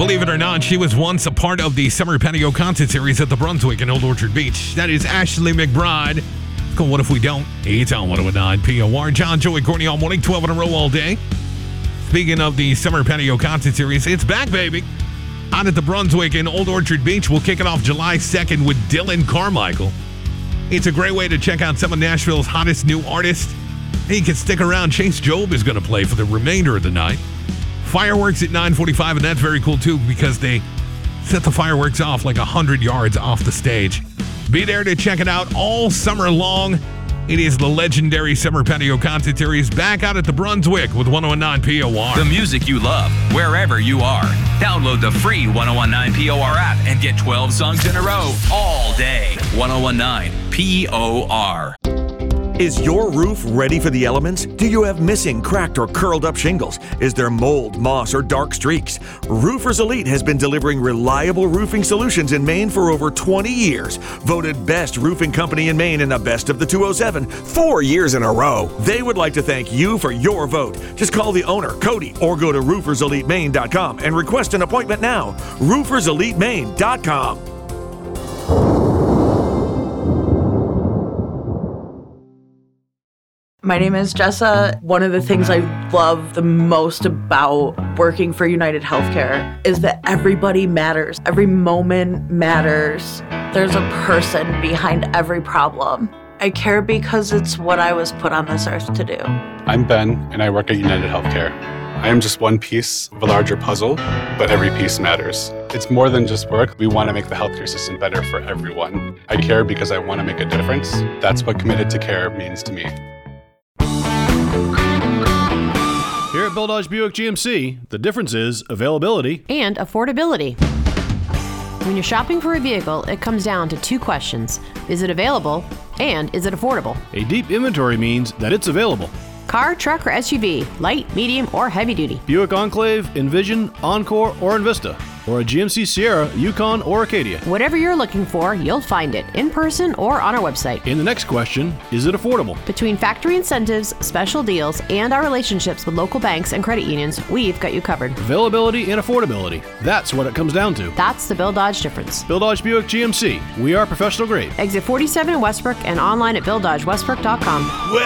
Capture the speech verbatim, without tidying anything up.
Believe it or not, she was once a part of the Summer Patio Concert Series at the Brunswick in Old Orchard Beach. That is Ashley McBride. It's called What If We Don't? It's on one oh nine P O R. John, Joey, Courtney all morning, twelve in a row all day. Speaking of the Summer Patio Concert Series, it's back, baby. Out at the Brunswick in Old Orchard Beach. We'll kick it off July second with Dylan Carmichael. It's a great way to check out some of Nashville's hottest new artists. Hey, you can stick around. Chase Job is going to play for the remainder of the night. Fireworks at nine forty-five, and that's very cool, too, because they set the fireworks off like one hundred yards off the stage. Be there to check it out all summer long. It is the legendary Summer Patio Concert Series back out at the Brunswick with one oh nine P O R. The music you love, wherever you are. Download the free one oh nine P O R app and get twelve songs in a row all day. one oh nine P O R. Is your roof ready for the elements? Do you have missing, cracked, or curled up shingles? Is there mold, moss, or dark streaks? Roofers Elite has been delivering reliable roofing solutions in Maine for over twenty years. Voted best roofing company in Maine in the best of the two oh seven, four years in a row. They would like to thank you for your vote. Just call the owner, Cody, or go to roofers elite maine dot com and request an appointment now. roofers elite maine dot com. My name is Jessa. One of the things I love the most about working for United Healthcare is that everybody matters. Every moment matters. There's a person behind every problem. I care because it's what I was put on this earth to do. I'm Ben, and I work at United Healthcare. I am just one piece of a larger puzzle, but every piece matters. It's more than just work. We want to make the healthcare system better for everyone. I care because I want to make a difference. That's what committed to care means to me. Here at Bill Dodge Buick G M C, the difference is availability and affordability. When you're shopping for a vehicle, it comes down to two questions. Is it available and is it affordable? A deep inventory means that it's available. Car, truck, or S U V, light, medium, or heavy duty. Buick Enclave, Envision, Encore, or Envista. Or a G M C Sierra, Yukon, or Acadia. Whatever you're looking for, you'll find it in person or on our website. And the next question, is it affordable? Between factory incentives, special deals, and our relationships with local banks and credit unions, we've got you covered. Availability and affordability. That's what it comes down to. That's the Bill Dodge difference. Bill Dodge Buick G M C. We are professional grade. Exit forty-seven in Westbrook and online at bill dodge westbrook dot com.